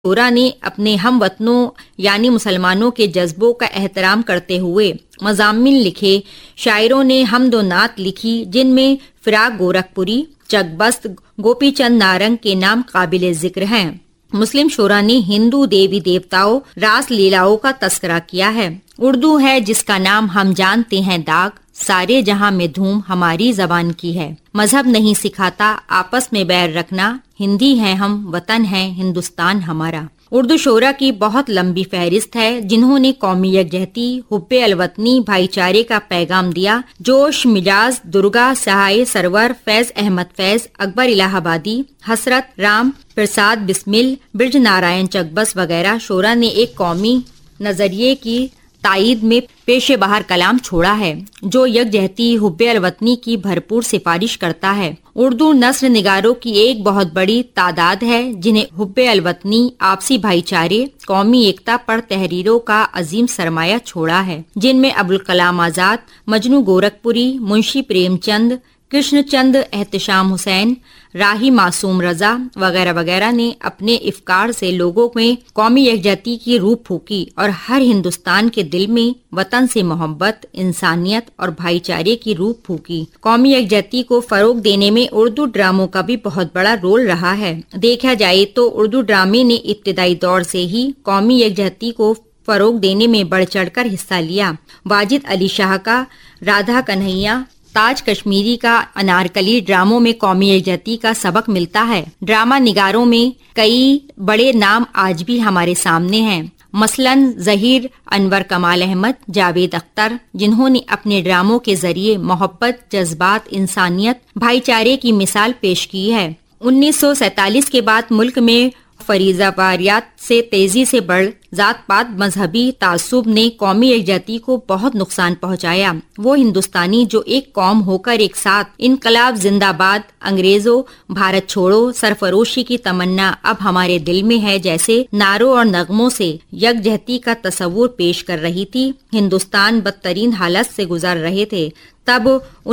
شورا نے اپنے ہم وطنوں یعنی مسلمانوں کے جذبوں کا احترام کرتے ہوئے مضامین لکھے. شاعروں نے حمد و نعت لکھی جن میں فراق گورکھپوری، چک بست، گوپی چند نارنگ کے نام قابل ذکر ہیں. مسلم شورا نے ہندو دیوی دیوتاؤں، راس لیلاؤں کا تذکرہ کیا ہے. اردو ہے جس کا نام ہم جانتے ہیں داغ، سارے جہاں میں دھوم ہماری زبان کی ہے. مذہب نہیں سکھاتا آپس میں بیر رکھنا، ہندی ہیں ہم، وطن ہے ہندوستان ہمارا. اردو شعراء کی بہت لمبی فہرست ہے جنہوں نے قومی یکجہتی، حب الوطنی، بھائی چارے کا پیغام دیا. جوش مجاز، درگا سہائے سرور، فیض احمد فیض، اکبر الہ آبادی، حسرت، رام پرساد بسمل، برج نارائن چکبس وغیرہ شعراء نے ایک قومی نظریے کی تائید میں پیش بہار کلام چھوڑا ہے جو یکجہتی، حب الوطنی کی بھرپور سفارش کرتا ہے. اردو نثر نگاروں کی ایک بہت بڑی تعداد ہے جنہیں حب الوطنی، آپسی بھائی چارے، قومی ایکتا پر تحریروں کا عظیم سرمایہ چھوڑا ہے، جن میں ابوالکلام آزاد، مجنو گورکھپوری، منشی پریم چند، کرشن چند احتشام حسین، راہی معصوم رضا وغیرہ وغیرہ نے اپنے افکار سے لوگوں میں قومی یکجہتی کی روح پھونکی اور ہر ہندوستان کے دل میں وطن سے محبت، انسانیت اور بھائی چارے کی روح پھونکی. قومی یکجہتی کو فروغ دینے میں اردو ڈراموں کا بھی بہت بڑا رول رہا ہے. دیکھا جائے تو اردو ڈرامے نے ابتدائی دور سے ہی قومی یکجہتی کو فروغ دینے میں بڑھ چڑھ کر حصہ لیا. واجد علی شاہ کا رادھا کنہیا، تاج کشمیری کا انارکلی ڈراموں میں قومی یکجہتی کا سبق ملتا ہے. ڈرامہ نگاروں میں کئی بڑے نام آج بھی ہمارے سامنے ہیں، مثلاً ظہیر انور کمال احمد، جاوید اختر، جنہوں نے اپنے ڈراموں کے ذریعے محبت، جذبات، انسانیت، بھائی چارے کی مثال پیش کی ہے. 1947 کے بعد ملک میں فریضہ واریات سے تیزی سے بڑھ ذات پات مذہبی تعصب نے قومی یکجہتی کو بہت نقصان پہنچایا. وہ ہندوستانی جو ایک قوم ہو کر ایک ساتھ انقلاب زندہ باد، انگریزوں، بھارت چھوڑو، سرفروشی کی تمنا اب ہمارے دل میں ہے جیسے نعروں اور نغموں سے یکجہتی کا تصور پیش کر رہی تھی. ہندوستان بدترین حالت سے گزر رہے تھے. تب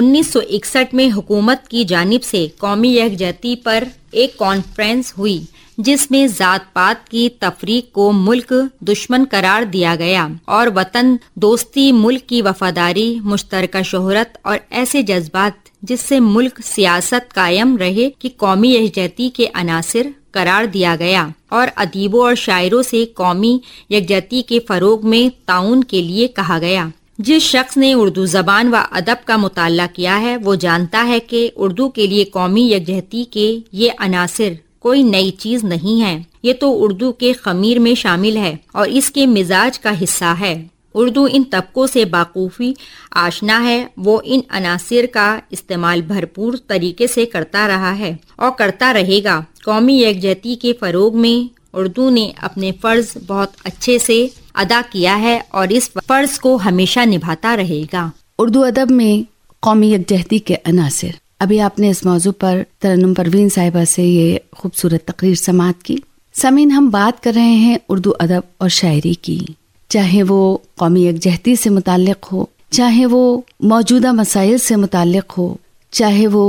1961 میں حکومت کی جانب سے قومی یکجہتی پر ایک کانفرنس ہوئی جس میں ذات پات کی تفریق کو ملک دشمن قرار دیا گیا اور وطن دوستی، ملک کی وفاداری، مشترکہ شہرت اور ایسے جذبات جس سے ملک سیاست قائم رہے کہ قومی یکجہتی کے عناصر قرار دیا گیا، اور ادیبوں اور شاعروں سے قومی یکجہتی کے فروغ میں تعاون کے لیے کہا گیا. جس شخص نے اردو زبان و ادب کا مطالعہ کیا ہے وہ جانتا ہے کہ اردو کے لیے قومی یکجہتی کے یہ عناصر کوئی نئی چیز نہیں ہے. یہ تو اردو کے خمیر میں شامل ہے اور اس کے مزاج کا حصہ ہے. اردو ان طبقوں سے بخوبی آشنا ہے. وہ ان عناصر کا استعمال بھرپور طریقے سے کرتا رہا ہے اور کرتا رہے گا. قومی یکجہتی کے فروغ میں اردو نے اپنے فرض بہت اچھے سے ادا کیا ہے اور اس فرض کو ہمیشہ نبھاتا رہے گا. اردو ادب میں قومی یکجہتی کے عناصر. ابھی آپ نے اس موضوع پر ترنم پروین صاحبہ سے یہ خوبصورت تقریر سماعت کی. سامعین، ہم بات کر رہے ہیں اردو ادب اور شاعری کی، چاہے وہ قومی یکجہتی سے متعلق ہو، چاہے وہ موجودہ مسائل سے متعلق ہو، چاہے وہ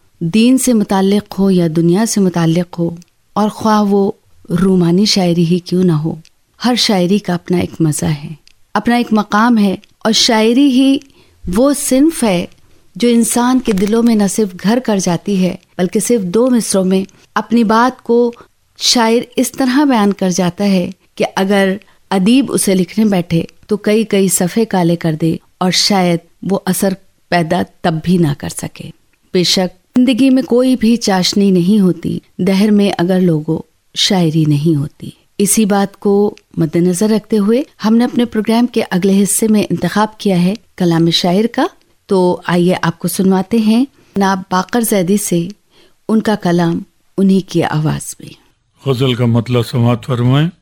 دین سے متعلق ہو یا دنیا سے متعلق ہو، اور خواہ وہ رومانی شاعری ہی کیوں نہ ہو. ہر شاعری کا اپنا ایک مزہ ہے، اپنا ایک مقام ہے، اور شاعری ہی وہ صنف ہے جو انسان کے دلوں میں نہ صرف گھر کر جاتی ہے بلکہ صرف 2 مصروں میں اپنی بات کو شاعر اس طرح بیان کر جاتا ہے کہ اگر ادیب اسے لکھنے بیٹھے تو کئی صفحے کالے کر دے اور شاید وہ اثر پیدا تب بھی نہ کر سکے. بے شک زندگی میں کوئی بھی چاشنی نہیں ہوتی دہر میں اگر لوگوں شاعری نہیں ہوتی. اسی بات کو مد نظر رکھتے ہوئے ہم نے اپنے پروگرام کے اگلے حصے میں انتخاب کیا ہے کلام شاعر کا. تو آئیے آپ کو سنواتے ہیں جناب باقر زیدی سے ان کا کلام انہی کی آواز میں. غزل کا مطلع سماعت فرمائیں.